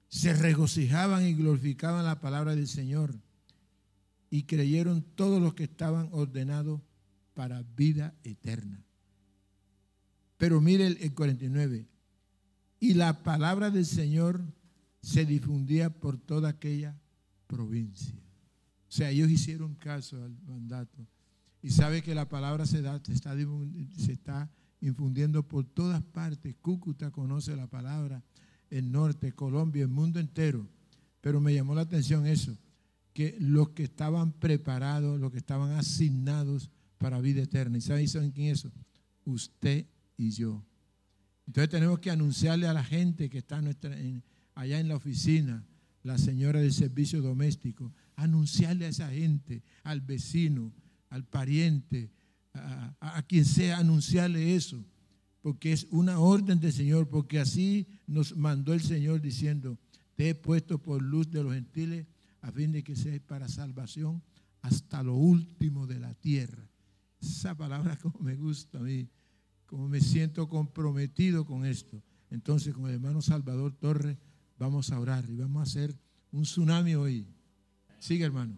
se regocijaban y glorificaban la palabra del Señor, y creyeron todos los que estaban ordenados para vida eterna. Pero mire el 49. Y la palabra del Señor se difundía por toda aquella provincia. O sea, ellos hicieron caso al mandato. Y sabe que la palabra se está infundiendo por todas partes. Cúcuta conoce la palabra, el norte, Colombia, el mundo entero. Pero me llamó la atención eso, que los que estaban preparados, los que estaban asignados para vida eterna. ¿Y saben quién es eso? Usted y yo. Entonces tenemos que anunciarle a la gente que está allá en la oficina, la señora del servicio doméstico, anunciarle a esa gente, al vecino, al pariente, a quien sea, anunciarle eso, porque es una orden del Señor, porque así nos mandó el Señor diciendo: te he puesto por luz de los gentiles a fin de que sea para salvación hasta lo último de la tierra. Esa palabra como me gusta a mí, como me siento comprometido con esto. Entonces, con el hermano Salvador Torres vamos a orar y vamos a hacer un tsunami hoy. Sigue, hermano.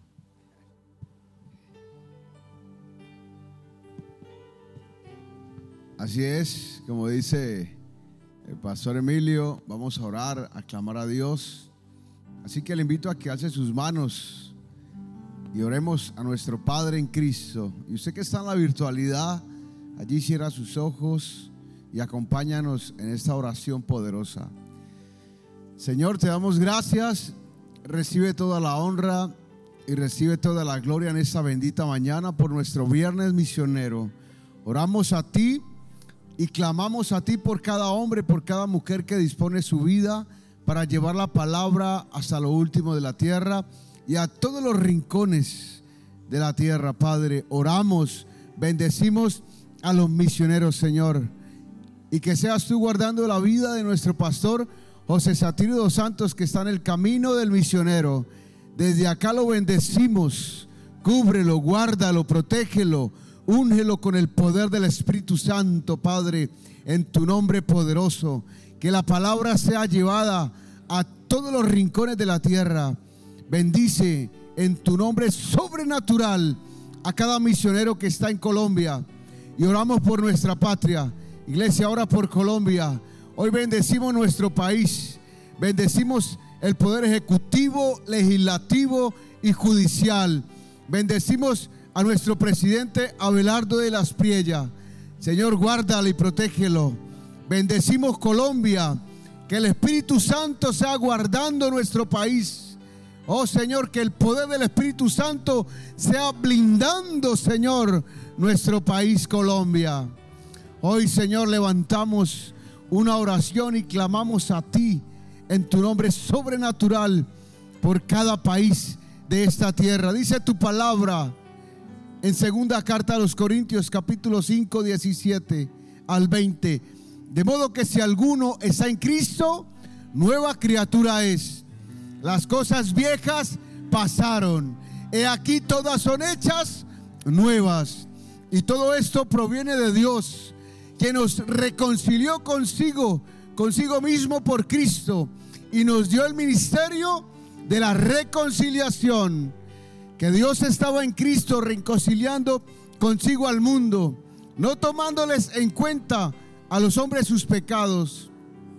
Así es, como dice el pastor Emilio, vamos a orar, a clamar a Dios. Así que le invito a que alce sus manos y oremos a nuestro Padre en Cristo. Y usted que está en la virtualidad, allí cierra sus ojos y acompáñanos en esta oración poderosa. Señor, te damos gracias, recibe toda la honra y recibe toda la gloria en esta bendita mañana por nuestro viernes misionero. Oramos a ti y clamamos a ti por cada hombre, por cada mujer que dispone su vida para llevar la palabra hasta lo último de la tierra y a todos los rincones de la tierra. Padre, oramos, bendecimos a los misioneros, Señor, y que seas tú guardando la vida de nuestro pastor José Satirio dos Santos, que está en el camino del misionero. Desde acá lo bendecimos, cúbrelo, guárdalo, protégelo, úngelo con el poder del Espíritu Santo, Padre, en tu nombre poderoso. Que la palabra sea llevada a todos los rincones de la tierra. Bendice en tu nombre sobrenatural a cada misionero que está en Colombia. Y oramos por nuestra patria. Iglesia, ora por Colombia. Hoy bendecimos nuestro país. Bendecimos el poder ejecutivo, legislativo y judicial. Bendecimos a nuestro presidente Abelardo de las Priella. Señor, guárdalo y protégelo. Bendecimos Colombia, que el Espíritu Santo sea guardando nuestro país. Oh Señor, que el poder del Espíritu Santo sea blindando, Señor, nuestro país Colombia. Hoy, Señor, levantamos una oración y clamamos a ti en tu nombre sobrenatural por cada país de esta tierra. Dice tu palabra en segunda carta a los Corintios, capítulo 5, 17 al 20. De modo que si alguno está en Cristo, nueva criatura es. Las cosas viejas pasaron, he aquí todas son hechas nuevas. Y todo esto proviene de Dios, que nos reconcilió consigo mismo por Cristo, y nos dio el ministerio de la reconciliación. Que Dios estaba en Cristo reconciliando consigo al mundo, no tomándoles en cuenta a los hombres sus pecados,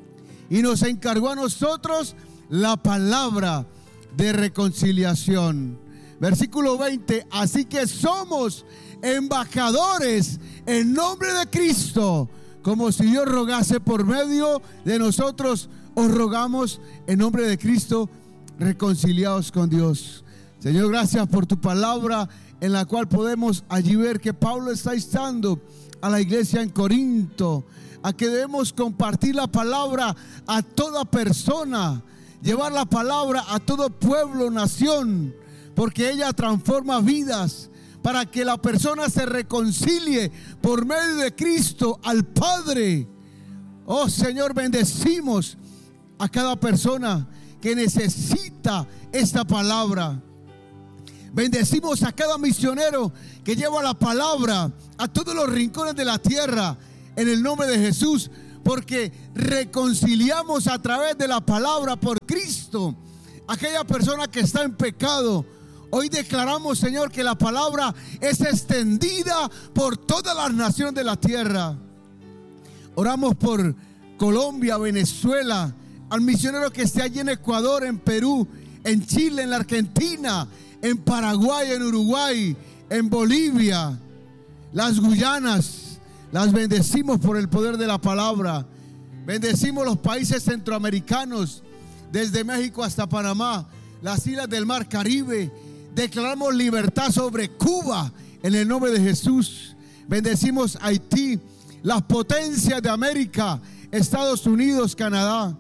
y nos encargó a nosotros la palabra de reconciliación. Versículo 20: así que somos embajadores en nombre de Cristo, como si Dios rogase por medio de nosotros. Os rogamos en nombre de Cristo, reconciliados con Dios. Señor, gracias por tu palabra, en la cual podemos allí ver que Pablo está instando a la iglesia en Corinto a que debemos compartir la palabra a toda persona, llevar la palabra a todo pueblo, nación, porque ella transforma vidas, para que la persona se reconcilie por medio de Cristo al Padre. Oh Señor, bendecimos a cada persona que necesita esta palabra. Bendecimos a cada misionero que lleva la palabra a todos los rincones de la tierra, en el nombre de Jesús, porque reconciliamos a través de la palabra por Cristo aquella persona que está en pecado. Hoy declaramos, Señor, que la palabra es extendida por todas las naciones de la tierra. Oramos por Colombia, Venezuela, al misionero que esté allí en Ecuador, en Perú, en Chile, en la Argentina, en Paraguay, en Uruguay, en Bolivia, las Guyanas. Las bendecimos por el poder de la palabra. Bendecimos los países centroamericanos, desde México hasta Panamá, las islas del Mar Caribe. Declaramos libertad sobre Cuba en el nombre de Jesús. Bendecimos Haití, las potencias de América, Estados Unidos, Canadá.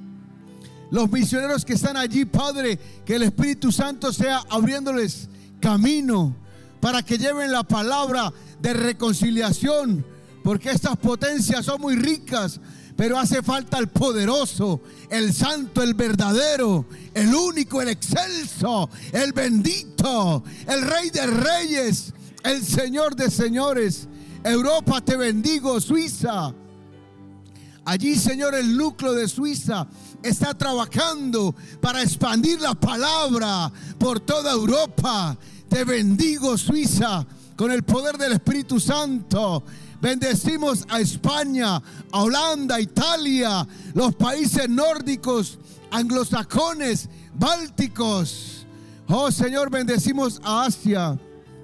Los misioneros que están allí, Padre, que el Espíritu Santo sea abriéndoles camino para que lleven la palabra de reconciliación, porque estas potencias son muy ricas, pero hace falta el poderoso, el santo, el verdadero, el único, el excelso, el bendito, el Rey de reyes, el Señor de señores. Europa, te bendigo. Suiza, allí, Señor, el núcleo de Suiza está trabajando para expandir la palabra por toda Europa. Te bendigo, Suiza, con el poder del Espíritu Santo. Bendecimos a España, a Holanda, a Italia, los países nórdicos, anglosajones, bálticos. Oh, Señor, bendecimos a Asia,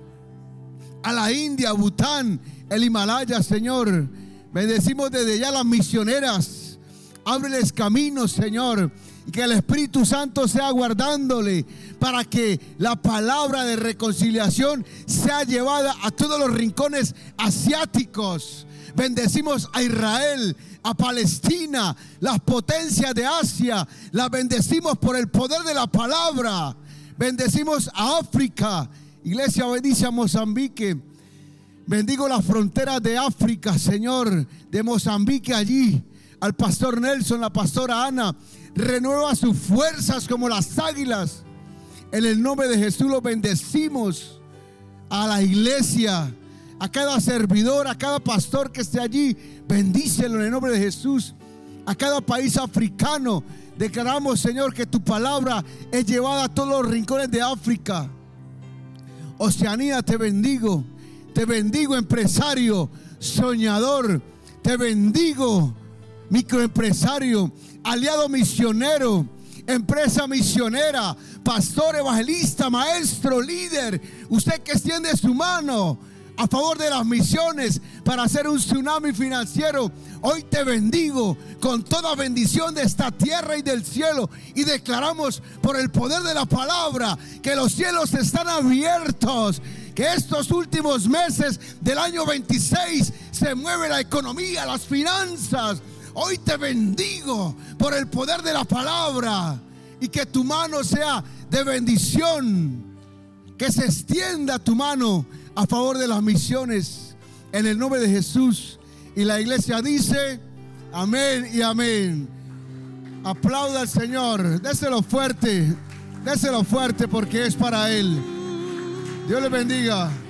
a la India, a Bután, el Himalaya, Señor. Bendecimos desde ya las misioneras. Ábreles caminos, Señor, y que el Espíritu Santo sea guardándole para que la palabra de reconciliación sea llevada a todos los rincones asiáticos. Bendecimos a Israel, a Palestina, las potencias de Asia. Las bendecimos por el poder de la palabra. Bendecimos a África. Iglesia, bendice a Mozambique. Bendigo las fronteras de África, Señor, de Mozambique allí. Al pastor Nelson, la pastora Ana, renueva sus fuerzas como las águilas. En el nombre de Jesús los bendecimos. A la iglesia, a cada servidor, a cada pastor que esté allí, bendícelo en el nombre de Jesús. A cada país africano, declaramos, Señor, que tu palabra es llevada a todos los rincones de África. Oceanía, te bendigo. Te bendigo, empresario, soñador. Te bendigo, microempresario, aliado misionero, empresa misionera, pastor, evangelista, maestro, líder. Usted que extiende su mano a favor de las misiones para hacer un tsunami financiero, hoy te bendigo con toda bendición de esta tierra y del cielo, y declaramos por el poder de la palabra que los cielos están abiertos, que estos últimos meses del año 26 se mueve la economía, las finanzas. Hoy te bendigo por el poder de la palabra, y que tu mano sea de bendición, que se extienda tu mano a favor de las misiones en el nombre de Jesús. Y la iglesia dice amén y amén. Aplauda al Señor, déselo fuerte porque es para Él. Dios le bendiga.